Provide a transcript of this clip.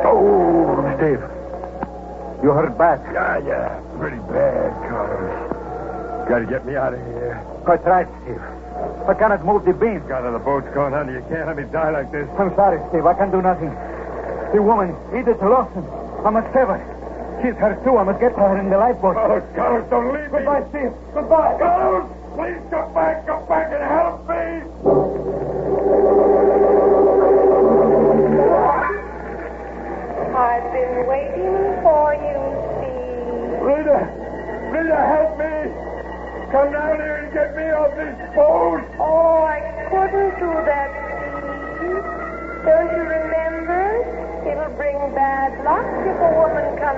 Oh, Steve. You hurt bad. Yeah. Pretty bad, Carlos. Gotta get me out of here. Quite right, Steve. I cannot move the beam. The boat's going under. You can't let me die like this. I'm sorry, Steve. I can do nothing. The woman, Edith Lawson. I must save her. She's hurt, too. I must get her in the lifeboat. Carlos, don't leave me. Goodbye, Steve. Goodbye. Carlos, please come back and help me. I've been waiting for you, Steve. Rita, help me. Come down here and get me off this boat. Oh, I couldn't do that, Steve. Don't you remember? It'll bring bad luck if a woman comes